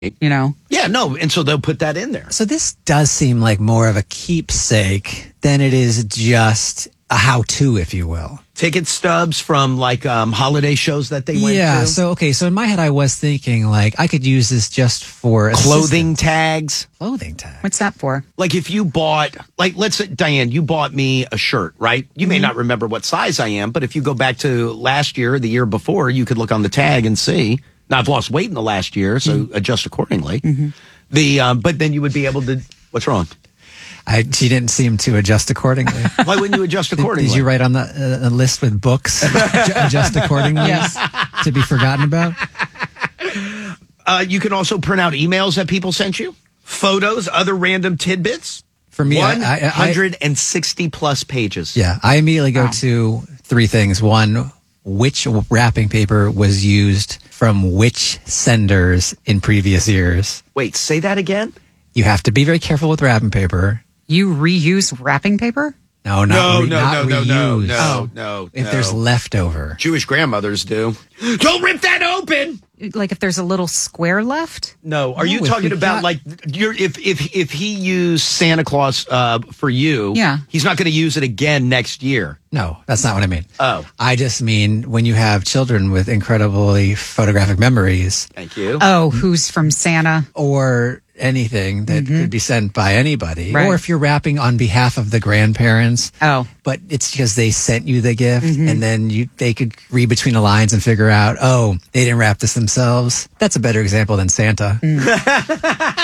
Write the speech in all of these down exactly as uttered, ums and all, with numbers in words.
you know? Yeah, no, and so they'll put that in there. So this does seem like more of a keepsake than it is just a how-to, if you will. Ticket stubs from like um, holiday shows that they went yeah, to. so, okay, so in my head I was thinking like I could use this just for Clothing assistance. tags. Clothing tags. What's that for? Like if you bought, like let's say, Diane, you bought me a shirt, right? You may not remember what size I am, but if you go back to last year, the year before, you could look on the tag and see. Now, I've lost weight in the last year, so mm-hmm. adjust accordingly. Mm-hmm. The um, But then you would be able to, what's wrong? I, she didn't seem to adjust accordingly. Why wouldn't you adjust accordingly? Did, did you write on the uh, a list with books, adjust accordingly, yes. to be forgotten about? Uh, you can also print out emails that people sent you, photos, other random tidbits. For me, one hundred sixty I, I, plus pages. Yeah, I immediately go wow. to three things. One, which wrapping paper was used from which senders in previous years? Wait, say that again? You have to be very careful with wrapping paper. You reuse wrapping paper? No, not no, re- no, not no, no, reuse. no, no, oh. no. If no. there's leftover. Jewish grandmothers do. Don't rip that open! Like if there's a little square left? No, are No, you if talking you about got- like you're, if if if he used Santa Claus uh, for you? Yeah. He's not going to use it again next year. No, that's not what I mean. Oh. I just mean when you have children with incredibly photographic memories. Thank you. Oh, who's from Santa? Or anything that mm-hmm. could be sent by anybody. Right. Or if you're wrapping on behalf of the grandparents. Oh. But it's because they sent you the gift mm-hmm. and then you they could read between the lines and figure out, oh, they didn't wrap this themselves. That's a better example than Santa. Mm.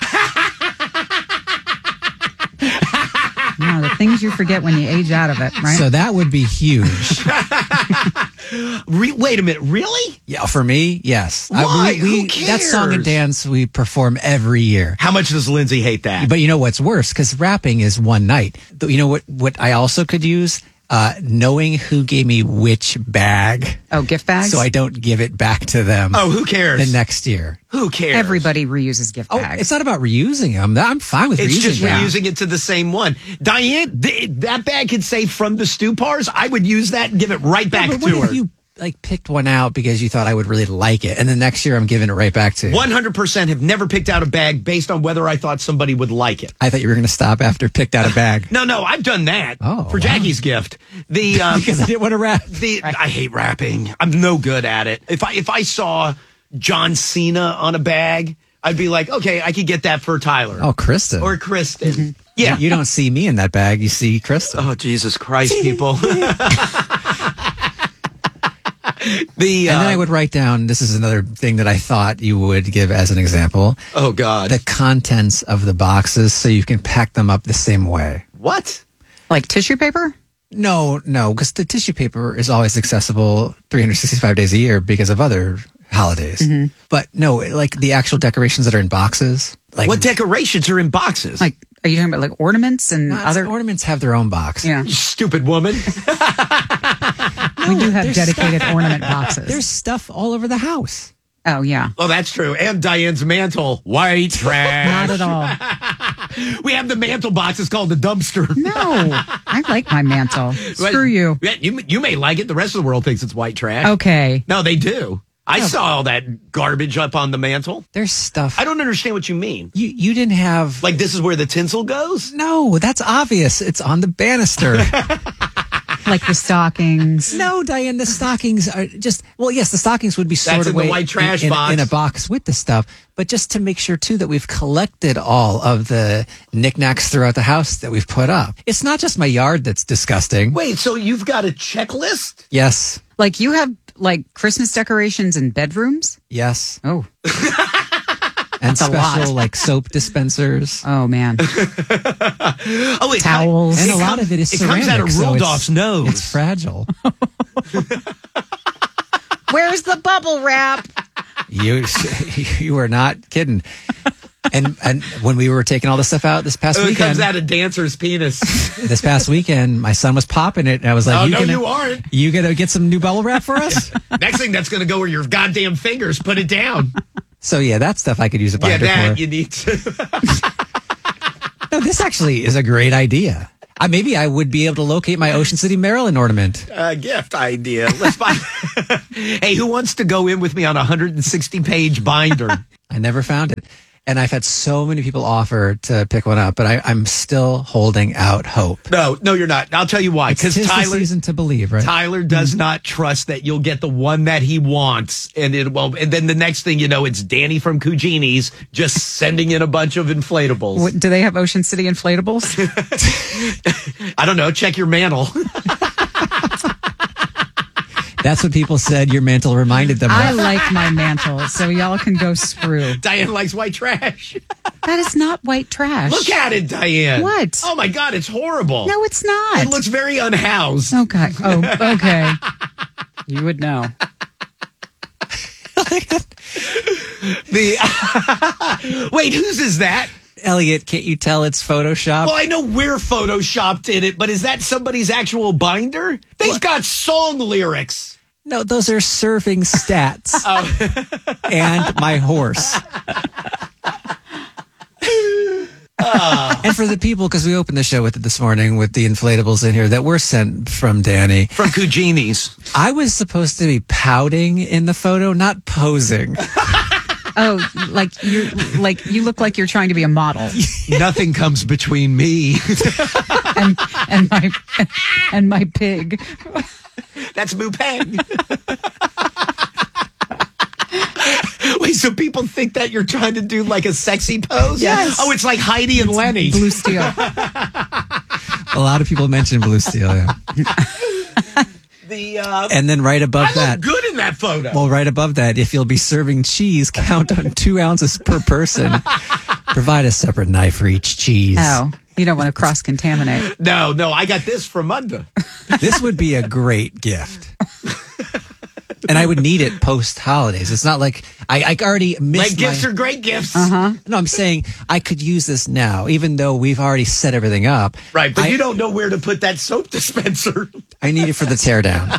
No, the things you forget when you age out of it, right? So that would be huge. Re- wait a minute, really? Yeah, for me, yes. Why? I, we, we, Who cares? That song and dance we perform every year. How much does Lindsay hate that? But you know what's worse? Because wrapping is one night. You know what? What I also could use. Uh, knowing who gave me which bag. Oh, gift bags? So I don't give it back to them. Oh, who cares? The next year. Who cares? Everybody reuses gift Oh, bags. it's not about reusing them. I'm fine with It's reusing just them. reusing it to the same one. Diane, th- that bag could say from the Stupars. I would use that and give it right back Yeah, but to what her. if you like picked one out because you thought I would really like it, and then next year I'm giving it right back to you? one hundred percent have never picked out a bag based on whether I thought somebody would like it. I thought you were going to stop after picked out a bag. No, no, I've done that Oh, for wow. Jackie's gift. The um, Because I didn't want to wrap. the I hate wrapping. I'm no good at it. If I if I saw John Cena on a bag, I'd be like, okay, I could get that for Tyler. Oh, Kristen. Or Kristen. Yeah. You don't see me in that bag. You see Kristen. Oh, Jesus Christ, people. The, and then uh, I would write down, this is another thing that I thought you would give as an example. Oh, God. The contents of the boxes so you can pack them up the same way. What? Like tissue paper? No, no, because the tissue paper is always accessible three hundred sixty-five days a year because of other holidays. Mm-hmm. But no, like the actual decorations that are in boxes. Like What decorations are in boxes? Like, are you talking about like ornaments and no, other? ornaments have their own box. Yeah. You stupid woman. We do have there's dedicated stuff- ornament boxes. There's stuff all over the house. Oh, yeah. Oh, that's true. And Diane's mantle. White trash. Not at all. We have the mantle box. It's called the dumpster. No, I like my mantle. Screw you. Yeah, you. You may like it. The rest of the world thinks it's white trash. Okay. No, they do. I saw all that garbage up on the mantle. There's stuff. I don't understand what you mean. You you didn't have. Like this is where the tinsel goes? No, that's obvious. It's on the banister. Like the stockings. No, Diane, the stockings are just, well, yes, the stockings would be stored That's in the away white trash in, in- box. in a box with the stuff, but just to make sure, too, that we've collected all of the knickknacks throughout the house that we've put up. It's not just my yard that's disgusting. Wait, so you've got a checklist? Yes, Like you have like Christmas decorations in bedrooms? yes. Oh. And That's a lot. special, like, soap dispensers. Oh, man. Oh, it Towels. And it a lot com- of it is It ceramic. comes out of so it's- Rudolph's nose. It's fragile. Where's the bubble wrap? You you are not kidding. And and when we were taking all this stuff out this past Oh, it weekend, comes out of dancer's penis. this past weekend, my son was popping it, and I was like, Oh, "You no, gonna, you aren't. You gonna get some new bubble wrap for us?" Next thing that's going to go where your goddamn fingers. Put it down. So yeah, that stuff I could use a Yeah, binder that for. you need to. No, this actually is a great idea. Uh, maybe I would be able to locate my Ocean City, Maryland ornament. Uh, gift idea. Let's buy. Hey, who wants to go in with me on a one hundred sixty page binder? I never found it. And I've had so many people offer to pick one up, but I, I'm still holding out hope. No, no, you're not. I'll tell you why. Because Tis the Tyler, season to believe, right? Tyler does not trust that you'll get the one that he wants, and it will. And then the next thing you know, it's Danny from Cugini's just sending in a bunch of inflatables. What, do they have Ocean City inflatables? I don't know. Check your mantle. That's what people said your mantle reminded them I of. like my mantle, so y'all can go screw. Diane likes white trash. That is not white trash. Look at it, Diane. What? Oh my God, it's horrible. No, it's not. It looks very unhoused. Okay. Oh, okay. You would know. The Wait, whose is that? Elliot, can't you tell it's Photoshop? Well, I know we're photoshopped in it, but is that somebody's actual binder? They've What? got song lyrics. No, those are surfing stats. Oh. And my horse. Uh. And for the people, because we opened the show with it this morning with the inflatables in here that were sent from Danny. From Cugini's. I was supposed to be pouting in the photo, not posing. Oh, like you like you look like you're trying to be a model. Nothing comes between me. and and my and my pig. That's Mupeng. Wait, so people think that you're trying to do like a sexy pose? Yes. Oh, it's like Heidi and Lenny. Blue Steel. A lot of people mentioned Blue Steel, yeah. The uh, And then right above I that. look good in that photo. Well, right above that, if you'll be serving cheese, count on two ounces per person. Provide a separate knife for each cheese. Oh, you don't want to cross contaminate. No, no, I got this from Munda. This would be a great gift. And I would need it post holidays. It's not like I, I already missed Like gifts my, are great gifts. Uh-huh. No, I'm saying I could use this now, even though we've already set everything up. Right, but I, you don't know where to put that soap dispenser. I need it for the teardown.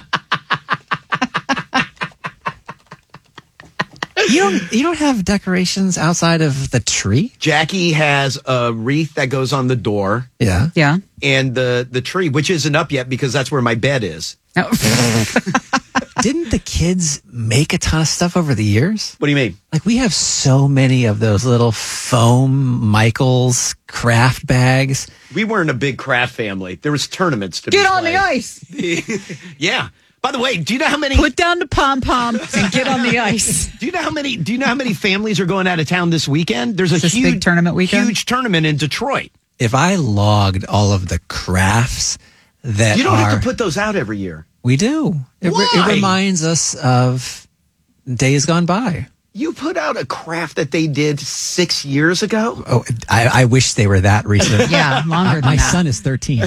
You don't. You don't have decorations outside of the tree. Jackie has a wreath that goes on the door Yeah. Yeah. and the, the tree, which isn't up yet because that's where my bed is. No. Didn't the kids make a ton of stuff over the years? What do you mean? Like we have so many of those little foam Michaels craft bags. We weren't a big craft family. There was tournaments to Get be on the played. ice. Yeah. By the way, do you know how many Put down the pom poms and get on the ice. do you know how many do you know how many families are going out of town this weekend? There's a This huge big tournament weekend? huge tournament in Detroit. If I logged all of the crafts that You don't are, have to put those out every year. we do. It, re- Why? it reminds us of days gone by. You put out a craft that they did six years ago? Oh, I, I wish they were that recent. Yeah, longer than My that. son is thirteen.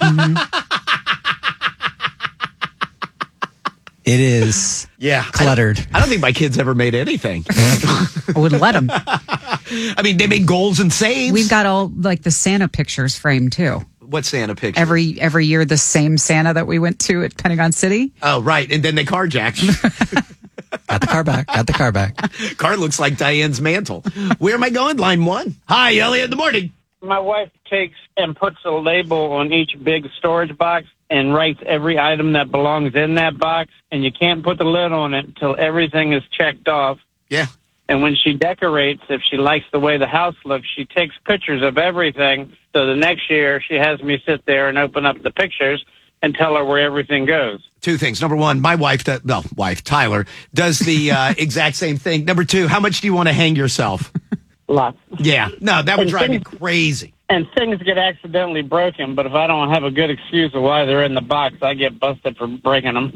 It is Yeah. cluttered. I don't, I don't think my kids ever made anything. I would let them. I mean, they made goals and saves. We've got all like the Santa pictures framed too. What Santa picture? Every every year, the same Santa that we went to at Pentagon City. Oh, right. And then they carjacked. Got the car back. Got the car back. Car looks like Diane's mantle. Where am I going? Line one. Hi, Elliot in the morning. My wife takes and puts a label on each big storage box and writes every item that belongs in that box, and you can't put the lid on it until everything is checked off. Yeah. And when she decorates, if she likes the way the house looks, she takes pictures of everything. So the next year, she has me sit there and open up the pictures and tell her where everything goes. Two things. Number one, my wife, does, well, wife, Tyler, does the uh, exact same thing. Number two, how much do you want to hang yourself? Lots. Yeah. No, that would And drive me things- crazy. And things get accidentally broken, but if I don't have a good excuse of why they're in the box, I get busted for breaking them.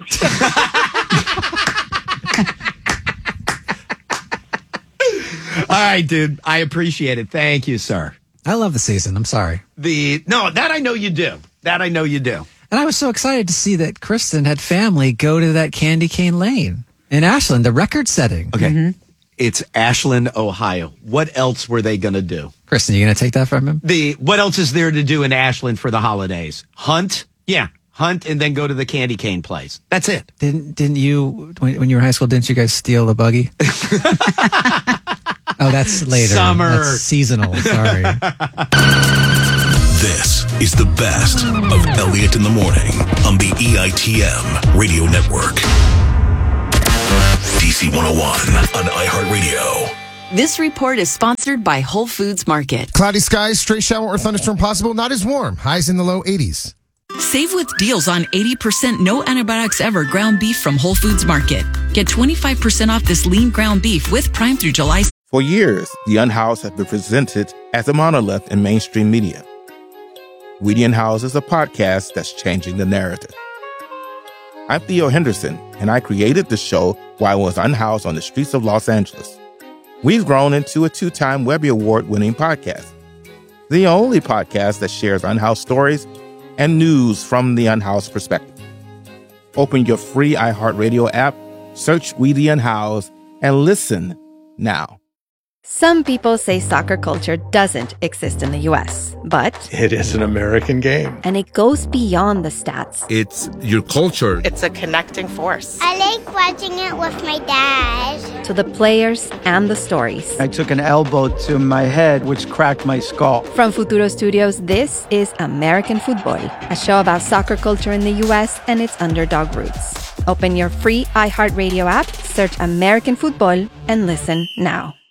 All right, dude. I appreciate it. Thank you, sir. I love the season. I'm sorry. The No, that I know you do. That I know you do. And I was so excited to see that Kristen had family go to that Candy Cane Lane in Ashland, the record setting. Okay. It's Ashland, Ohio. What else were they going to do? Kristen, you going to take that from him? The What else is there to do in Ashland for the holidays? Hunt? Yeah. Hunt and then go to the candy cane place. That's it. Didn't didn't you when, when you were in high school? Didn't you guys steal a buggy? Oh, that's later. Summer. That's seasonal. Sorry. This is the best of Elliot in the Morning on the E I T M Radio Network. D C one oh one on iHeartRadio. This report is sponsored by Whole Foods Market. Cloudy skies, stray shower or thunderstorm possible. Not as warm. Highs in the low eighties. Save with deals on eighty percent no antibiotics ever ground beef from Whole Foods Market. Get twenty-five percent off this lean ground beef with Prime through July. For years, The Unhoused has been presented as a monolith in mainstream media. We the Unhoused is a podcast that's changing the narrative. I'm Theo Henderson, and I created the show while I was unhoused on the streets of Los Angeles. We've grown into a two-time Webby Award-winning podcast. The only podcast that shares unhoused stories and news from the unhoused perspective. Open your free iHeartRadio app, search We the Unhoused, and listen now. Some people say soccer culture doesn't exist in the U S, but it is an American game. And it goes beyond the stats. It's your culture. It's a connecting force. I like watching it with my dad. To the players and the stories. I took an elbow to my head, which cracked my skull. From Futuro Studios, this is American Football, a show about soccer culture in the U S and its underdog roots. Open your free iHeartRadio app, search American Football, and listen now.